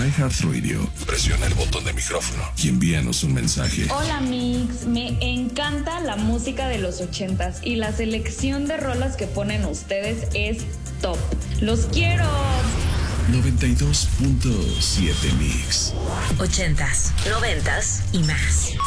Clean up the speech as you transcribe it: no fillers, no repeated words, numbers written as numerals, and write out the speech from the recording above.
iHeartRadio, presiona el botón de micrófono y envíanos un mensaje. Hola Mix, me encanta la música de los 80s y la selección de rolas que ponen ustedes es top. ¡Los quiero! 92.7 Mix. 80s, 90s y más.